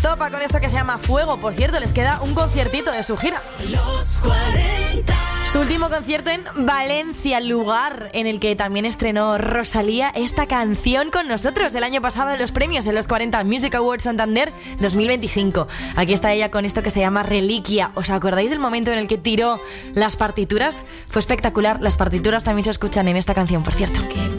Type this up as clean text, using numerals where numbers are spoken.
Estopa con esto que se llama Fuego. Por cierto, les queda un conciertito de su gira. Los 40. Su último concierto en Valencia, lugar en el que también estrenó Rosalía esta canción con nosotros del año pasado en los premios de los 40 Music Awards Santander 2025. Aquí está ella con esto que se llama Reliquia. ¿Os acordáis del momento en el que tiró las partituras? Fue espectacular. Las partituras también se escuchan en esta canción, por cierto.